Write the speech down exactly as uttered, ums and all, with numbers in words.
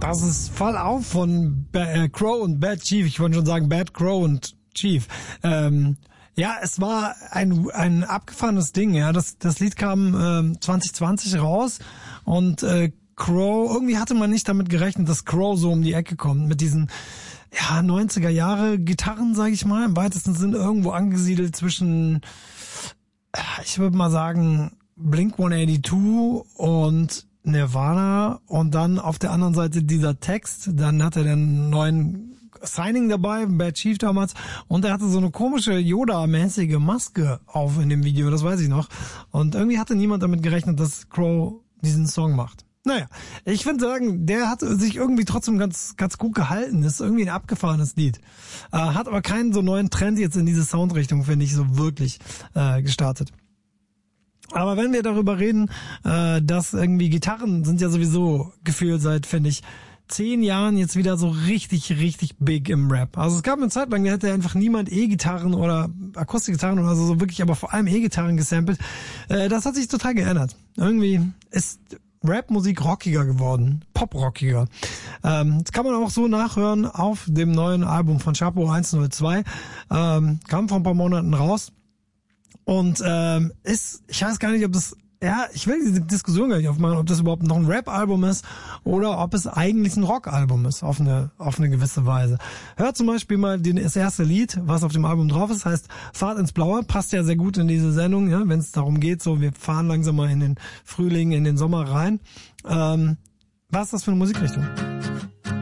Das ist Fall auf von ba- äh, Crow und Bad Chief. Ich wollte schon sagen Bad Crow und Chief. Ähm, ja, es war ein ein abgefahrenes Ding. Ja, das das Lied kam ähm, zwanzig zwanzig raus und äh, Crow, irgendwie hatte man nicht damit gerechnet, dass Crow so um die Ecke kommt mit diesen ja neunziger Jahre Gitarren, sage ich mal, im weitesten Sinn irgendwo angesiedelt zwischen, ich würde mal sagen, Blink hundertzweiundachtzig und Nirvana und dann auf der anderen Seite dieser Text. Dann hat er den neuen Signing dabei, Bad Chief damals, und er hatte so eine komische Yoda-mäßige Maske auf in dem Video, das weiß ich noch. Und irgendwie hatte niemand damit gerechnet, dass Crow diesen Song macht. Naja, ich würde sagen, der hat sich irgendwie trotzdem ganz ganz gut gehalten. Das ist irgendwie ein abgefahrenes Lied. Äh, hat aber keinen so neuen Trend jetzt in diese Soundrichtung, finde ich, so wirklich äh, gestartet. Aber wenn wir darüber reden, äh, dass irgendwie Gitarren sind ja sowieso gefühlt seit, finde ich, zehn Jahren jetzt wieder so richtig, richtig big im Rap. Also es gab eine Zeit lang, da hätte einfach niemand E-Gitarren oder Akustikgitarren oder so, so wirklich, aber vor allem E-Gitarren gesampelt. Äh, das hat sich total geändert. Irgendwie ist Rap-Musik rockiger geworden, pop-rockiger. Ähm, das kann man auch so nachhören auf dem neuen Album von Chapo hundertzwei. Ähm, kam vor ein paar Monaten raus. Und ähm, ist, ich weiß gar nicht, ob das, ja, ich will diese Diskussion gar nicht aufmachen, ob das überhaupt noch ein Rap-Album ist oder ob es eigentlich ein Rock-Album ist, auf eine auf eine gewisse Weise. Hört zum Beispiel mal den, das erste Lied, was auf dem Album drauf ist, heißt Fahrt ins Blaue, passt ja sehr gut in diese Sendung, ja, wenn es darum geht, so wir fahren langsam mal in den Frühling, in den Sommer rein. Ähm, was ist das für eine Musikrichtung?